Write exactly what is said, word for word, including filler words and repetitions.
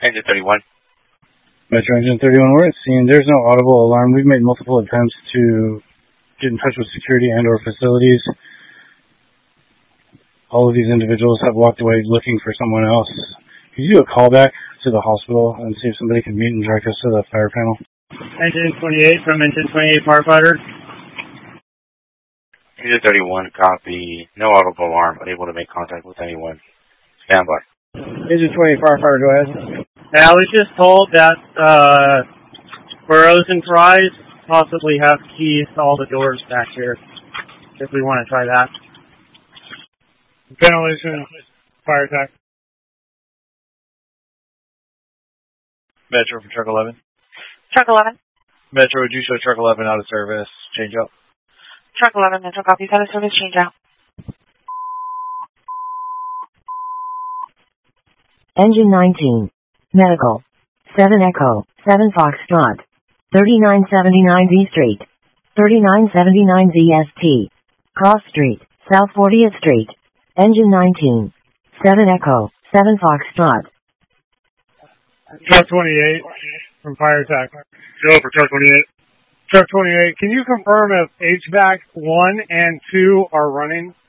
Engine thirty-one. Metro Engine thirty-one, we're at scene. There's no audible alarm. We've made multiple attempts to get in touch with security and or facilities. All of these individuals have walked away looking for someone else. Could you do a callback to the hospital and see if somebody can meet and direct us to the fire panel? Engine twenty-eight from Engine twenty-eight firefighter. Engine thirty-one, copy. No audible alarm. Unable to make contact with anyone. Stand by. Engine twenty-eight firefighter, go ahead. Yeah, I was just told that uh, Burroughs and Fries possibly have keys to all the doors back here, if we want to try that. Ventilation, fire attack. Metro from Truck eleven. Truck eleven. Metro, would you show Truck eleven out of service? Change out. Truck eleven, Metro copies out of service, change out. Engine nineteen. Medical. seven Echo, seven Foxtrot. thirty-nine seventy-nine Z Street. thirty-nine seventy-nine Z S T. Cross Street, South fortieth Street. Engine nineteen. seven Echo, seven Foxtrot. Truck twenty-eight from fire attack. Go for truck twenty-eight. Truck twenty-eight, can you confirm if H V A C one and two are running?